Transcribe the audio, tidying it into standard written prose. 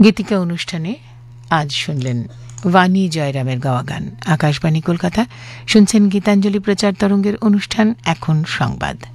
গীতিকা অনুষ্ঠানে আজ শুনলেন বাণী জয়রামের গাওয়া গান। আকাশবাণী কলকাতা, শুনছেন গীতাঞ্জলি প্রচার তরঙ্গের অনুষ্ঠান এখন সংবাদ।